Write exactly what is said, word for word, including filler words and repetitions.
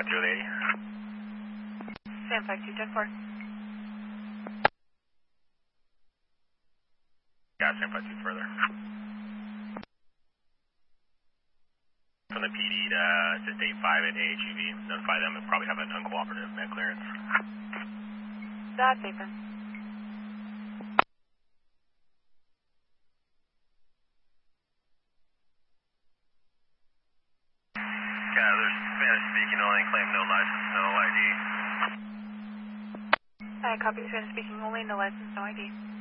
zero eighty. Sam five two ten four. Got Sam five two further. From the P D to assist eight five at A H U V. Notify them and probably have an uncooperative net clearance. That's Ethan. Yeah, there's Spanish speaking only, claim no license, no I D. I copy Spanish speaking only, no license, no I D.